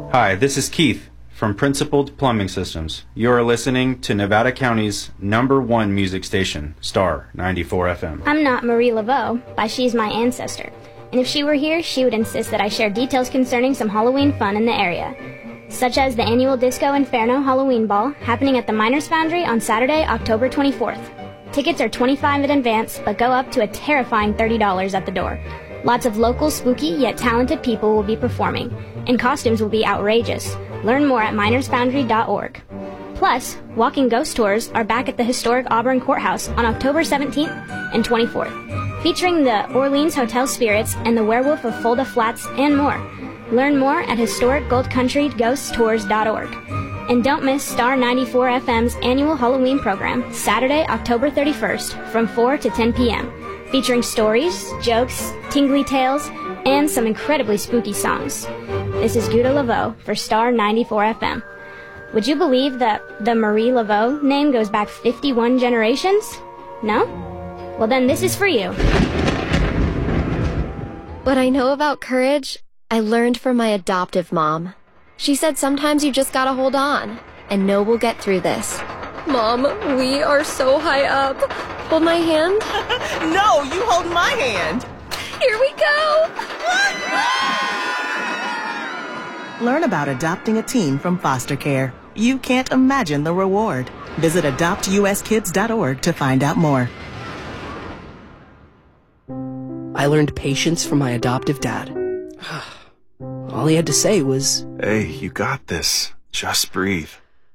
Hi, this is Keith from Principled Plumbing Systems. You are listening to Nevada County's #1 music station, Star 94 FM. I'm not Marie Laveau, but she's my ancestor. And if she were here, she would insist that I share details concerning some Halloween fun in the area, such as the annual Disco Inferno Halloween Ball happening at the Miners Foundry on Saturday, October 24th. Tickets are $25 in advance, but go up to a terrifying $30 at the door. Lots of local, spooky, yet talented people will be performing, and costumes will be outrageous. Learn more at minersfoundry.org. Plus, walking ghost tours are back at the historic Auburn Courthouse on October 17th and 24th, featuring the Orleans Hotel Spirits and the Werewolf of Fulda Flats and more. Learn more at historicgoldcountryghosttours.org. And don't miss Star 94 FM's annual Halloween program, Saturday, October 31st, from 4 to 10 p.m., featuring stories, jokes, tingly tales, and some incredibly spooky songs. This is Guda Laveau for Star 94 FM. Would you believe that the Marie Laveau name goes back 51 generations? No? Well, then this is for you. What I know about courage, I learned from my adoptive mom. She said sometimes you just gotta hold on and know we'll get through this. Mom, we are so high up. Hold my hand. No, you hold my hand. Here we go. Learn about adopting a teen from foster care. You can't imagine the reward. Visit adoptuskids.org to find out more. I learned patience from my adoptive dad. All he had to say was, "Hey, you got this. Just breathe."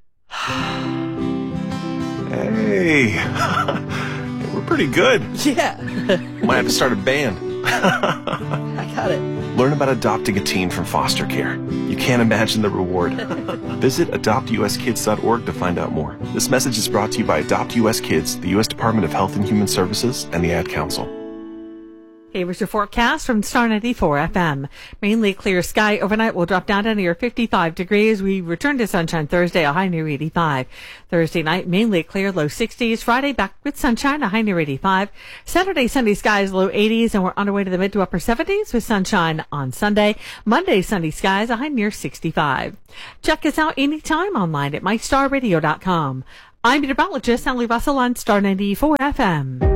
Hey, we're pretty good. yeah. Might have to start a band. I got it. Learn about adopting a teen from foster care. You can't imagine the reward. Visit adoptuskids.org to find out more. This message is brought to you by Adopt US Kids, the U.S. Department of Health and Human Services, and the Ad Council. Here's your forecast from Star 94 FM. Mainly clear sky overnight will drop down to near 55 degrees. We return to sunshine Thursday, a high near 85. Thursday night, mainly clear, low 60s. Friday, back with sunshine, a high near 85. Saturday, sunny skies, low 80s, and we're on our way to the mid to upper 70s with sunshine on Sunday. Monday, sunny skies, a high near 65. Check us out anytime online at mystarradio.com. I'm meteorologist Sally Russell on Star 94 FM.